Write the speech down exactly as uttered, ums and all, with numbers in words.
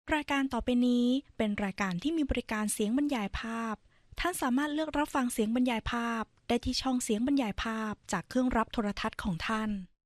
รายการต่อไปนี้เป็นรายการที่มีบริการเสียงบรรยายภาพท่านสามารถเลือกรับฟังเสียงบรรยายภาพได้ที่ช่องเสียงบรรยายภาพจากเครื่องรับโทรทัศน์ของท่าน